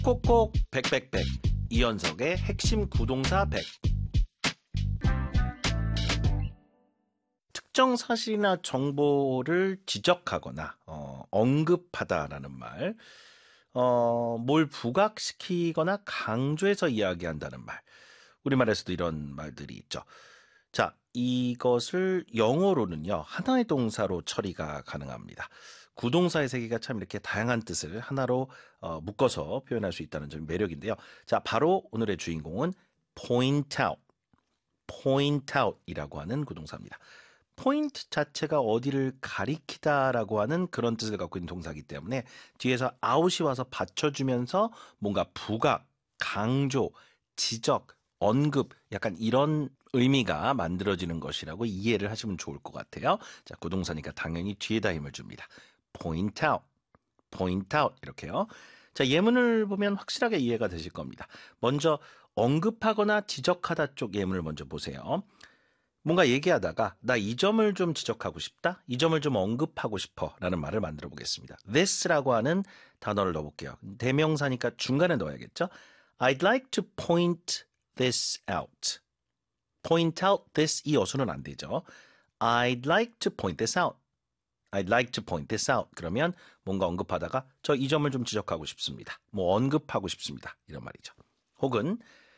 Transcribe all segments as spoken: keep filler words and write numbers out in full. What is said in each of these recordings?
꼭꼭 백백백 이연석의 핵심 구동사 백. 특정 사실이나 정보를 지적하거나 어, 언급하다라는 말, 어, 뭘 부각시키거나 강조해서 이야기한다는 말. 우리말에서도 이런 말들이 있죠. 자, 이것을 영어로는요, 하나의 동사로 처리가 가능합니다. 구동사의 세계가 참 이렇게 다양한 뜻을 하나로 어, 묶어서 표현할 수 있다는 점이 매력인데요. 자, 바로 오늘의 주인공은 point out, point out이라고 하는 구동사입니다. point 자체가 어디를 가리키다라고 하는 그런 뜻을 갖고 있는 동사이기 때문에 뒤에서 out이 와서 받쳐주면서 뭔가 부각, 강조, 지적, 언급, 약간 이런 의미가 만들어지는 것이라고 이해를 하시면 좋을 것 같아요. 자, 구동사니까 당연히 뒤에다 힘을 줍니다. point out, point out 이렇게요. 자, 예문을 보면 확실하게 이해가 되실 겁니다. 먼저 언급하거나 지적하다 쪽 예문을 먼저 보세요. 뭔가 얘기하다가 나 이 점을 좀 지적하고 싶다, 이 점을 좀 언급하고 싶어 라는 말을 만들어 보겠습니다. this라고 하는 단어를 넣어볼게요. 대명사니까 중간에 넣어야겠죠. I'd like to point this out. point out this 이 어수는 안 되죠. I'd like to point this out. I'd like to point this out. 그러면 뭔가 언급하다가 저 이 점을 좀 지적하고 싶습니다. 뭐 언급하고 싶습니다. 이런 말이죠. 혹은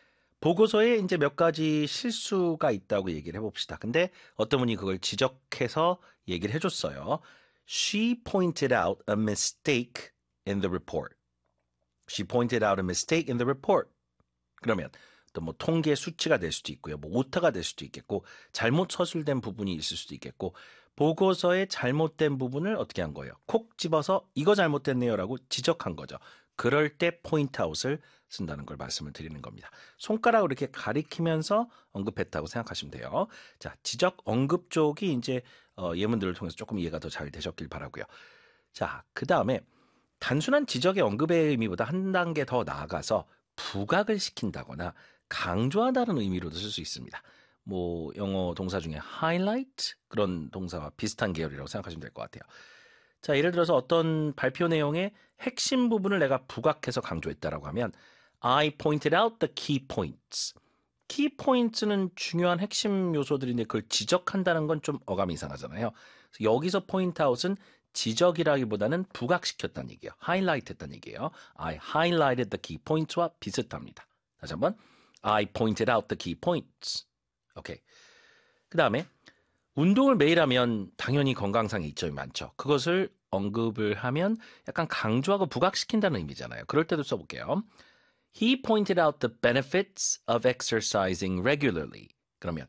보고서에 이제 몇 가지 실수가 있다고 얘기를 해봅시다. 근데 어떤 분이 그걸 지적해서 얘기를 해줬어요. She pointed out a mistake in the report. She pointed out a mistake in the report. 그러면 또 뭐 통계 수치가 될 수도 있고요. 뭐 오타가 될 수도 있겠고, 잘못 서술된 부분이 있을 수도 있겠고, 보고서의 잘못된 부분을 어떻게 한 거예요? 콕 집어서 이거 잘못됐네요라고 지적한 거죠. 그럴 때 포인트 아웃을 쓴다는 걸 말씀을 드리는 겁니다. 손가락으로 이렇게 가리키면서 언급했다고 생각하시면 돼요. 자, 지적 언급 쪽이 이제 어, 예문들을 통해서 조금 이해가 더 잘 되셨길 바라고요. 자, 그 다음에 단순한 지적의 언급의 의미보다 한 단계 더 나아가서 부각을 시킨다거나 강조하다는 의미로도 쓸 수 있습니다. 뭐 영어 동사 중에 highlight 그런 동사와 비슷한 계열이라고 생각하시면 될 것 같아요. 자, 예를 들어서 어떤 발표 내용의 핵심 부분을 내가 부각해서 강조했다라고 하면 I pointed out the key points. key points는 중요한 핵심 요소들인데 그걸 지적한다는 건 좀 어감이 이상하잖아요. 그래서 여기서 point out은 지적이라기보다는 부각시켰다는 얘기예요. highlight 했다는 얘기예요. I highlighted the key points와 비슷합니다. 다시 한번 I pointed out the key points. 오케이. 그 다음에 운동을 매일 하면 당연히 건강상의 이점이 많죠. 그것을 언급을 하면 약간 강조하고 부각시킨다는 의미잖아요. 그럴 때도 써볼게요. He pointed out the benefits of exercising regularly. 그러면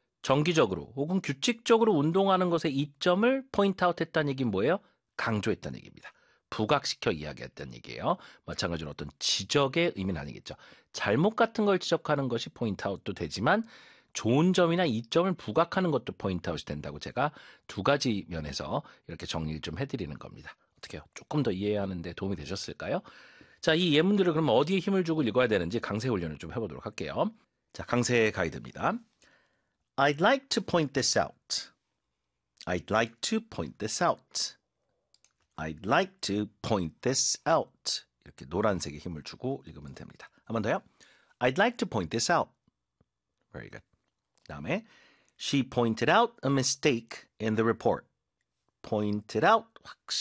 정기적으로 혹은 규칙적으로 운동하는 것의 이점을 포인트 아웃 했다는 얘기는 뭐예요? 강조했다는 얘기입니다. 부각시켜 이야기했다는 얘기예요. 마찬가지로 어떤 지적의 의미는 아니겠죠. 잘못 같은 걸 지적하는 것이 포인트 아웃도 되지만 좋은 점이나 이점을 부각하는 것도 포인트 아웃이 된다고 제가 두 가지 면에서 이렇게 정리를 좀 해드리는 겁니다. 어떻게요? 조금 더 이해하는 데 도움이 되셨을까요? 자, 이 예문들을 그럼 어디에 힘을 주고 읽어야 되는지 강세 훈련을 좀 해보도록 할게요. 자, 강세 가이드입니다. I'd like to point this out. I'd like to point this out. I'd like to point this out. 이렇게 노란색에 힘을 주고 읽으면 됩니다. 한 번 더요. I'd like to point this out. Very good. 다음에 She pointed out a mistake in the report. pointed out 확실히